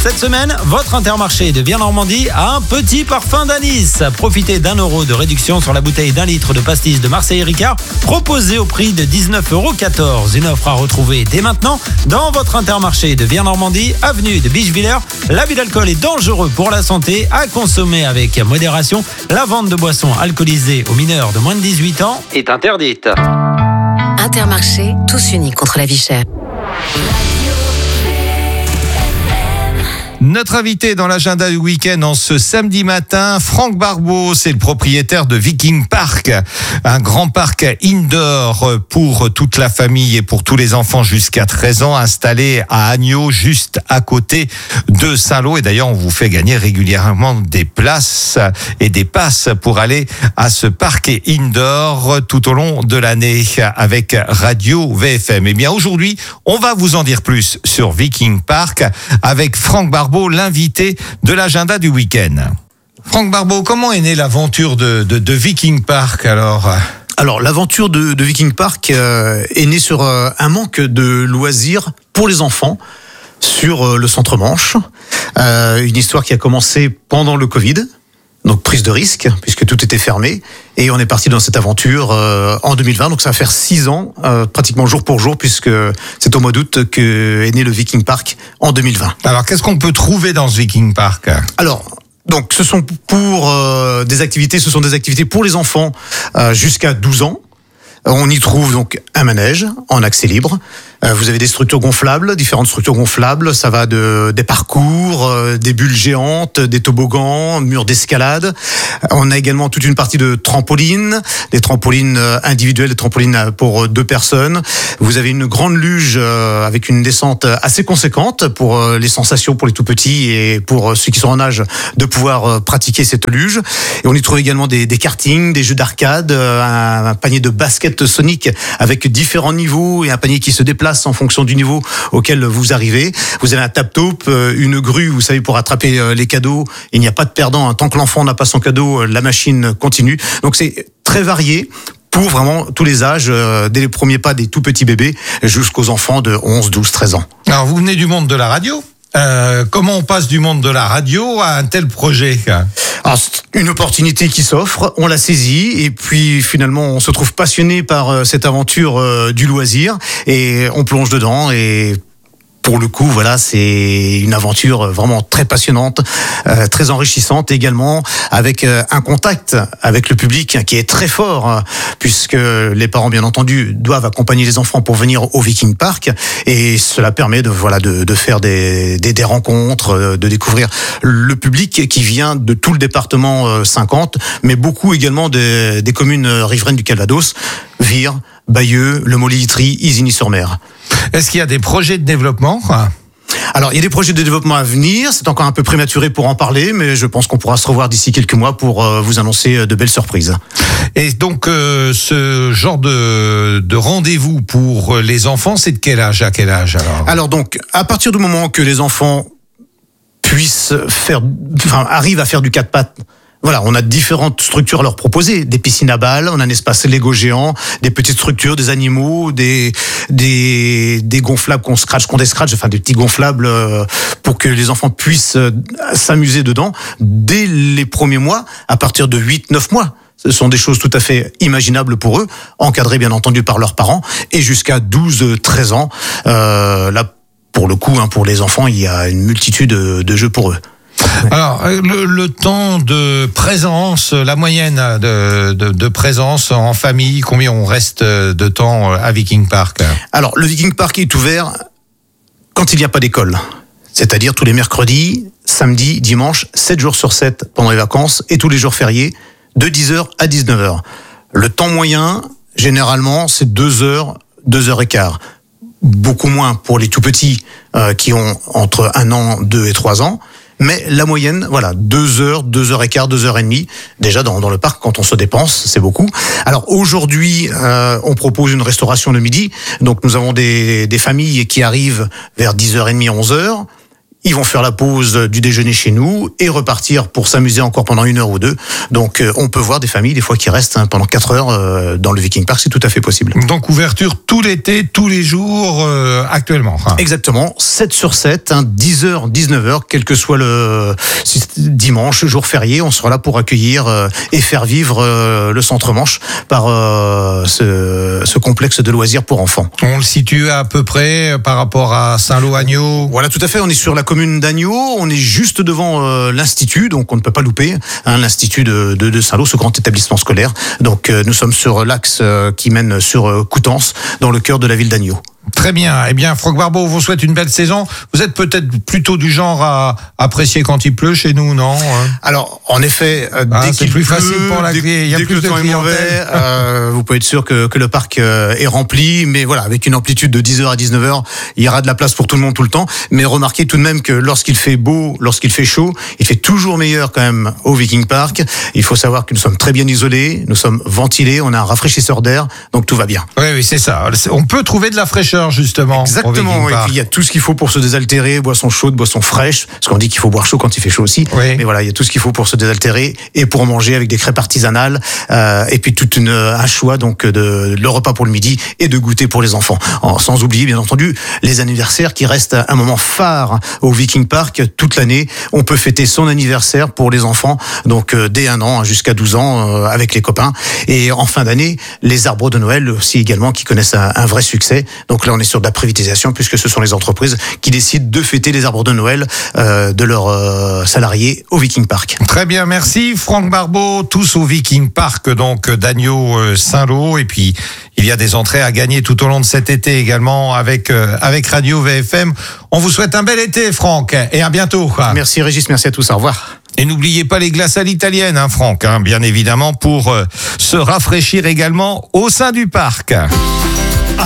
Cette semaine, votre Intermarché de Vire-Normandie a un petit parfum d'anis. Profitez d'€1 de réduction sur la bouteille d'1 litre de pastis de Marseille Ricard, proposée au prix de 19,14 €. Une offre à retrouver dès maintenant dans votre Intermarché de Vire-Normandie, avenue de Bichevillers. L'abus d'alcool est dangereux pour la santé, à consommer avec modération. La vente de boissons alcoolisées aux mineurs de moins de 18 ans est interdite. Intermarché, tous unis contre la vie chère. Notre invité dans l'agenda du week-end en ce samedi matin, Franck Barbeau, c'est le propriétaire de Viking Park, un grand parc indoor pour toute la famille et pour tous les enfants jusqu'à 13 ans, installé à Agneaux, juste à côté de Saint-Lô. Et d'ailleurs, on vous fait gagner régulièrement des places et des passes pour aller à ce parc indoor tout au long de l'année avec Radio VFM. Eh bien, aujourd'hui, on va vous en dire plus sur Viking Park avec Franck Barbeau, l'invité de l'agenda du week-end. Franck Barbeau, comment est née l'aventure de Viking Park alors ? Alors, l'aventure de Viking Park est née sur un manque de loisirs pour les enfants sur le centre-Manche. Une histoire qui a commencé pendant le Covid. Donc prise de risque, puisque tout était fermé. Et on est parti dans cette aventure en 2020. Donc ça va faire 6 ans, pratiquement jour pour jour, puisque c'est au mois d'août que est né le Viking Park en 2020. Alors qu'est-ce qu'on peut trouver dans ce Viking Park ? Alors, donc ce sont des activités pour les enfants jusqu'à 12 ans. On y trouve donc un manège en accès libre. Vous avez des structures gonflables, différentes structures gonflables. Ça va des parcours, des bulles géantes, des toboggans, murs d'escalade. On a également toute une partie de trampolines, des trampolines individuelles, des trampolines pour 2 personnes. Vous avez une grande luge avec une descente assez conséquente pour les sensations pour les tout petits et pour ceux qui sont en âge de pouvoir pratiquer cette luge. Et on y trouve également des kartings, des jeux d'arcade, un panier de basket sonique avec différents niveaux et un panier qui se déplace en fonction du niveau auquel vous arrivez. Vous avez un tap-top, une grue, vous savez, pour attraper les cadeaux. Il n'y a pas de perdant. Tant que l'enfant n'a pas son cadeau, la machine continue. Donc c'est très varié pour vraiment tous les âges, dès les premiers pas des tout petits bébés jusqu'aux enfants de 11, 12, 13 ans. Alors vous venez du monde de la radio ? Comment on passe du monde de la radio à un tel projet ? Alors, c'est une opportunité qui s'offre, on la saisit et puis finalement on se trouve passionné par cette aventure du loisir et on plonge dedans et pour le coup, voilà, c'est une aventure vraiment très passionnante, très enrichissante également, avec un contact avec le public qui est très fort, puisque les parents, bien entendu, doivent accompagner les enfants pour venir au Viking Park, et cela permet de faire des rencontres, de découvrir le public qui vient de tout le département 50, mais beaucoup également des communes riveraines du Calvados, Vire, Bayeux, Le Mot-Litry, Isigny-sur-Mer. Est-ce qu'il y a des projets de développement ? Alors, il y a des projets de développement à venir. C'est encore un peu prématuré pour en parler, mais je pense qu'on pourra se revoir d'ici quelques mois pour vous annoncer de belles surprises. Et donc, ce genre de rendez-vous pour les enfants, c'est de quel âge à quel âge alors donc, à partir du moment que les enfants arrivent à faire du 4 pattes. Voilà, on a différentes structures à leur proposer, des piscines à balles, on a un espace Lego géant, des petites structures, des animaux, des gonflables qu'on des petits gonflables pour que les enfants puissent s'amuser dedans dès les premiers mois, à partir de 8-9 mois. Ce sont des choses tout à fait imaginables pour eux, encadrées bien entendu par leurs parents, et jusqu'à 12-13 ans. Là, pour le coup, pour les enfants, il y a une multitude de jeux pour eux. Alors, le temps de présence, la moyenne de présence en famille, combien on reste de temps à Viking Park ? Alors, le Viking Park est ouvert quand il n'y a pas d'école. C'est-à-dire tous les mercredis, samedis, dimanches, 7 jours sur 7 pendant les vacances et tous les jours fériés, de 10h à 19h. Le temps moyen, généralement, c'est 2 heures, 2h15. Beaucoup moins pour les tout petits qui ont entre 1 an, 2 et 3 ans. Mais la moyenne, 2 heures, 2h15, 2h30. Déjà, dans le parc, quand on se dépense, c'est beaucoup. Alors, aujourd'hui, on propose une restauration le midi. Donc, nous avons des familles qui arrivent vers 10h30, 11h. ils vont faire la pause du déjeuner chez nous et repartir pour s'amuser encore pendant 1 heure ou 2. Donc on peut voir des familles des fois qui restent pendant 4 heures dans le Viking Park, c'est tout à fait possible. Donc ouverture tout l'été, tous les jours actuellement. Exactement, 7 sur 7, 10h, 19h, quel que soit le dimanche, jour férié, on sera là pour accueillir et faire vivre le Centre Manche par ce complexe de loisirs pour enfants. On le situe à peu près par rapport à Saint-Lô-Agneau. Voilà, tout à fait, on est sur la commune d'Agneau, on est juste devant l'Institut, donc on ne peut pas louper, l'Institut de Saint-Lô, ce grand établissement scolaire. Donc nous sommes sur l'axe qui mène sur Coutances, dans le cœur de la ville d'Agneau. Très bien. Eh bien, Franck Barbeau, on vous souhaite une belle saison. Vous êtes peut-être plutôt du genre à apprécier quand il pleut chez nous, non? Alors, en effet, dès qu'il plus pleut, facile pour la il y a dès plus que de le temps est mauvais, vous pouvez être sûr que le parc est rempli. Mais voilà, avec une amplitude de 10h à 19h, il y aura de la place pour tout le monde tout le temps. Mais remarquez tout de même que lorsqu'il fait beau, lorsqu'il fait chaud, il fait toujours meilleur quand même au Viking Park. Il faut savoir que nous sommes très bien isolés, nous sommes ventilés, on a un rafraîchisseur d'air, donc tout va bien. Oui, c'est ça. On peut trouver de la fraîcheur, justement. Exactement, et puis il y a tout ce qu'il faut pour se désaltérer, boissons chaudes, boissons fraîches, parce qu'on dit qu'il faut boire chaud quand il fait chaud aussi, oui. Mais voilà, il y a tout ce qu'il faut pour se désaltérer et pour manger avec des crêpes artisanales, et puis un choix donc de le repas pour le midi et de goûter pour les enfants. Sans oublier bien entendu les anniversaires qui restent un moment phare au Viking Park toute l'année. On peut fêter son anniversaire pour les enfants, donc dès 1 an jusqu'à 12 ans avec les copains, et en fin d'année, les arbres de Noël aussi également qui connaissent un vrai succès. Donc là on est sur de la privatisation puisque ce sont les entreprises qui décident de fêter les arbres de Noël de leurs salariés au Viking Park. Très bien, merci Franck Barbeau. Tous au Viking Park donc d'Agneau Saint-Lô, et puis il y a des entrées à gagner tout au long de cet été également avec Radio VFM. On vous souhaite un bel été Franck et à bientôt. Merci Régis, merci à tous, au revoir. Et n'oubliez pas les glaces à l'italienne, Franck, bien évidemment, pour se rafraîchir également au sein du parc.